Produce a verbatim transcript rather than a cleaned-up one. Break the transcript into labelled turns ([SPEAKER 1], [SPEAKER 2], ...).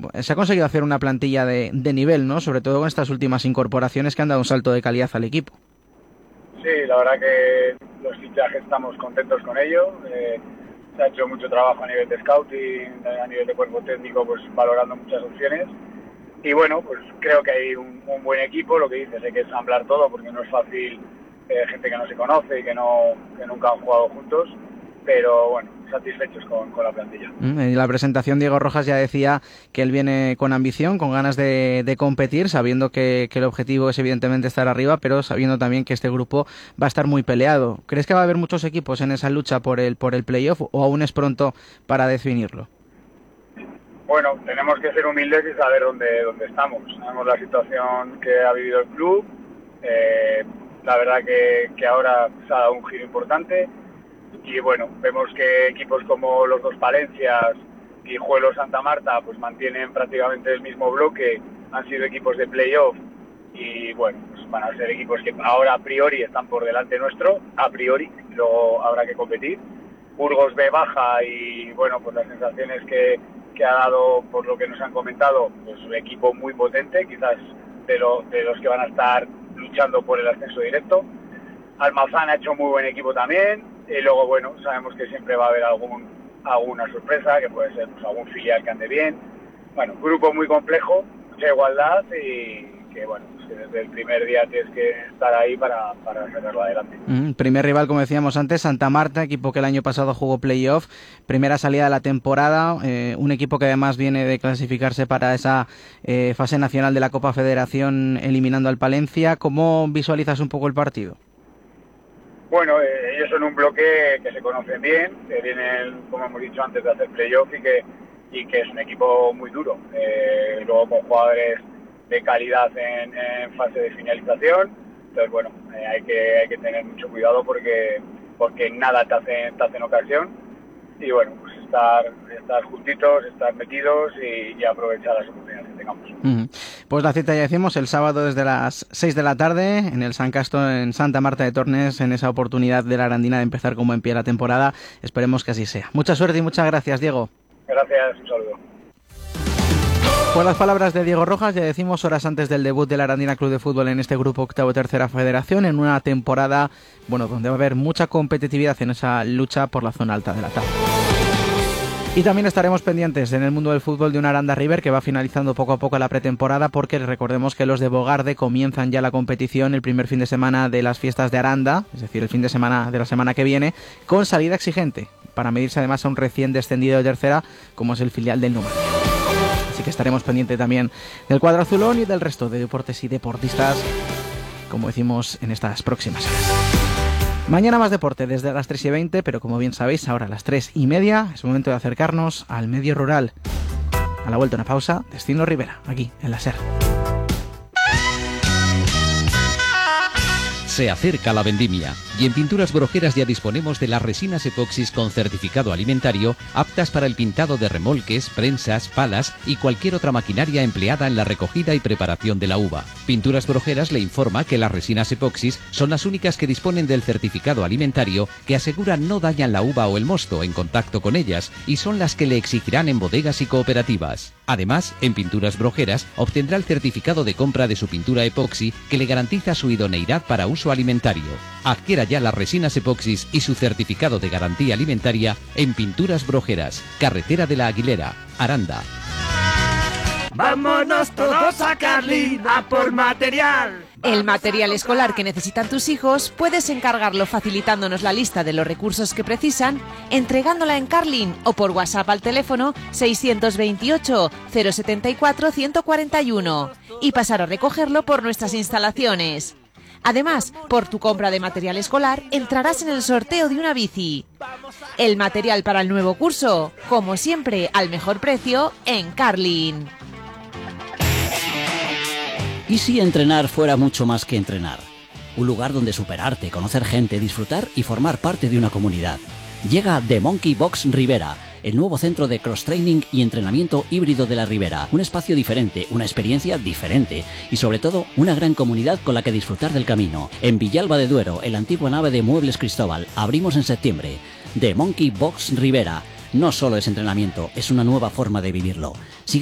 [SPEAKER 1] se ha conseguido hacer una plantilla de, de nivel, ¿no? Sobre todo con estas últimas incorporaciones que han dado un salto de calidad al equipo.
[SPEAKER 2] Sí, la verdad que los fichajes estamos contentos con ello. Eh, se ha hecho mucho trabajo a nivel de scouting, a nivel de cuerpo técnico, pues valorando muchas opciones. Y bueno, pues creo que hay un, un buen equipo. Lo que dices, hay que ensamblar todo porque no es fácil, eh, gente que no se conoce y que no que nunca han jugado juntos. Pero bueno, satisfechos con, con la plantilla.
[SPEAKER 1] En la presentación Diego Rojas ya decía que él viene con ambición, con ganas de, de competir, sabiendo que, que el objetivo es evidentemente estar arriba, pero sabiendo también que este grupo va a estar muy peleado. ¿Crees que va a haber muchos equipos en esa lucha por el por el playoff o aún es pronto para definirlo?
[SPEAKER 2] Bueno, tenemos que ser humildes y saber dónde, dónde estamos. Sabemos la situación que ha vivido el club. Eh, la verdad que, que ahora se ha dado un giro importante. Y bueno, vemos que equipos como los dos Palencias, Guijuelo, Santa Marta, pues mantienen prácticamente el mismo bloque, han sido equipos de playoff y bueno, pues van a ser equipos que ahora a priori están por delante nuestro, a priori, y luego habrá que competir. Burgos B baja y bueno, pues las sensaciones que, que ha dado, por lo que nos han comentado, pues un equipo muy potente, quizás de, lo, de los que van a estar luchando por el ascenso directo. Almazán ha hecho muy buen equipo también. Y luego, bueno, sabemos que siempre va a haber algún alguna sorpresa, que puede ser pues, algún filial que ande bien. Bueno, un grupo muy complejo, mucha igualdad y que, bueno, pues que desde el primer día tienes que estar ahí para, para sacarlo adelante.
[SPEAKER 1] Mm, primer rival, como decíamos antes, Santa Marta, equipo que el año pasado jugó playoff, primera salida de la temporada, eh, un equipo que además viene de clasificarse para esa eh, fase nacional de la Copa Federación eliminando al Palencia. ¿Cómo visualizas un poco el partido?
[SPEAKER 2] Bueno, eh, ellos son un bloque que se conocen bien, que vienen, como hemos dicho antes, de hacer playoff y que, y que es un equipo muy duro. Eh, luego con jugadores de calidad en, en fase de finalización. Entonces, bueno, eh, hay que hay que tener mucho cuidado porque porque nada te hace, te hace en ocasión. Y bueno, pues estar, estar juntitos, estar metidos y, y aprovechar las oportunidades que tengamos.
[SPEAKER 1] Uh-huh. Pues la cita ya decimos el sábado desde las seis de la tarde en el San Casto en Santa Marta de Tornes, en esa oportunidad de la Arandina de empezar como en pie la temporada. Esperemos que así sea. Mucha suerte y muchas gracias, Diego.
[SPEAKER 2] Gracias, un saludo.
[SPEAKER 1] Por las palabras de Diego Rojas, ya decimos horas antes del debut de la Arandina Club de Fútbol en este grupo octavo tercera federación, en una temporada, bueno, donde va a haber mucha competitividad en esa lucha por la zona alta de la tabla. Y también estaremos pendientes en el mundo del fútbol de una Aranda River que va finalizando poco a poco la pretemporada, porque recordemos que los de Bogarde comienzan ya la competición el primer fin de semana de las fiestas de Aranda, es decir, el fin de semana de la semana que viene, con salida exigente, para medirse además a un recién descendido de tercera como es el filial del Numancia. Así que estaremos pendientes también del cuadro azulón y del resto de deportes y deportistas, como decimos, en estas próximas horas. Mañana más deporte desde las tres y veinte, pero como bien sabéis, ahora a las tres y media es momento de acercarnos al medio rural. A la vuelta una pausa, Destino Rivera, aquí en la SER.
[SPEAKER 3] Se acerca la vendimia y en Pinturas Brojeras ya disponemos de las resinas epoxis con certificado alimentario aptas para el pintado de remolques, prensas, palas y cualquier otra maquinaria empleada en la recogida y preparación de la uva. Pinturas Brojeras le informa que las resinas epoxis son las únicas que disponen del certificado alimentario que aseguran no dañan la uva o el mosto en contacto con ellas y son las que le exigirán en bodegas y cooperativas. Además, en Pinturas Brojeras obtendrá el certificado de compra de su pintura epoxi que le garantiza su idoneidad para uso alimentario. Adquiera ya las resinas epoxis y su certificado de garantía alimentaria en Pinturas Brojeras, carretera de la Aguilera, Aranda.
[SPEAKER 4] ¡Vámonos todos a Carlin a por material!
[SPEAKER 5] El material escolar que necesitan tus hijos puedes encargarlo facilitándonos la lista de los recursos que precisan, entregándola en Carlin o por WhatsApp al teléfono seiscientos veintiocho, cero setenta y cuatro, ciento cuarenta y uno y pasar a recogerlo por nuestras instalaciones. Además, por tu compra de material escolar entrarás en el sorteo de una bici. El material para el nuevo curso, como siempre, al mejor precio en Carlin.
[SPEAKER 6] ¿Y si entrenar fuera mucho más que entrenar? Un lugar donde superarte, conocer gente, disfrutar y formar parte de una comunidad. Llega The Monkey Box Ribera, el nuevo centro de cross-training y entrenamiento híbrido de la Ribera. Un espacio diferente, una experiencia diferente y sobre todo una gran comunidad con la que disfrutar del camino. En Villalba de Duero, en la antigua nave de Muebles Cristóbal, abrimos en septiembre. The Monkey Box Ribera. No solo es entrenamiento, es una nueva forma de vivirlo.